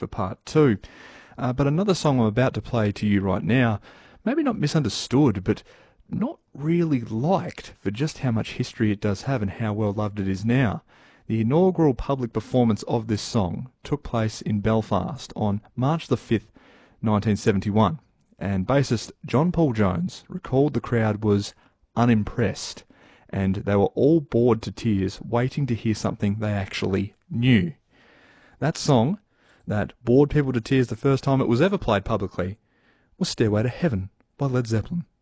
for part two. But another song I'm about to play to you right now, maybe not misunderstood, but not really liked for just how much history it does have and how well loved it is now. The inaugural public performance of this song took place in Belfast on March the 5th, 1971, and bassist John Paul Jones recalled the crowd was unimpressed, and they were all bored to tears waiting to hear something they actually knew. That song that bored people to tears the first time it was ever played publicly was Stairway to Heaven by Led Zeppelin.